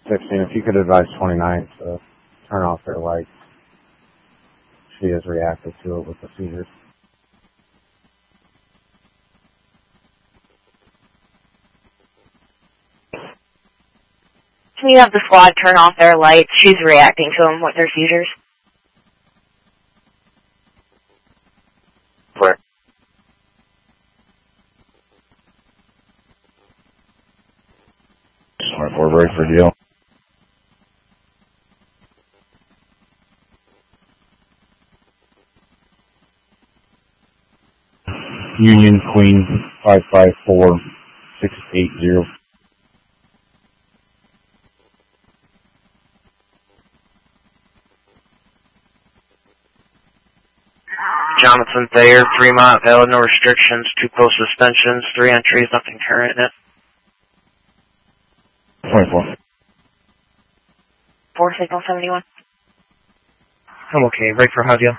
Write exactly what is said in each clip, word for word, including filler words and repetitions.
sixteen, if you could advise twenty-nine to turn off their lights. She has reacted to it with the seizures. Can you have the squad turn off their lights? She's reacting to them with her seizures. Where? twenty-four, break for deal. Union Queen five five four six eight zero. Jonathan Thayer, Fremont, valid, no restrictions, two post suspensions, three entries, nothing current in it. twenty-four. Four signal seventy-one. I'm okay. Break for Hadia.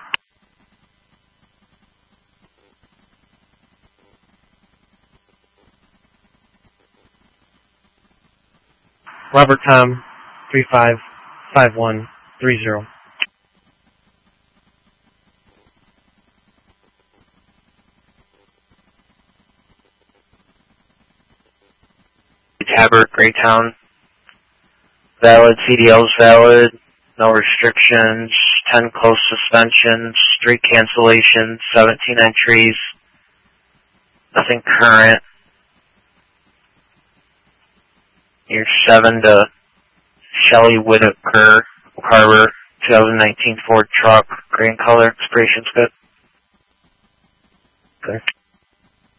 Robert Tom, three five five one three zero. Tabbert, Greytown, valid, C D L's valid, no restrictions, ten close suspensions, three cancellations, seventeen entries, nothing current. You're seven to Shelley Whitaker, Oak Harbor, twenty nineteen Ford truck, green color, expiration's good. Okay.